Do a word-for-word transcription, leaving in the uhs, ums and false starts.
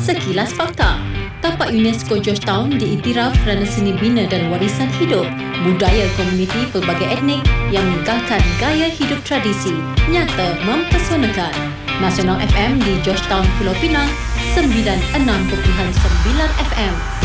Sekilas Fakta. Tapak UNESCO Georgetown diiktiraf kerana seni bina dan warisan hidup, budaya komuniti pelbagai etnik yang meninggalkan gaya hidup tradisi, nyata mempesonakan. Nasional F M di Georgetown, Pulau Pinang, sembilan puluh enam perpuluhan sembilan F M.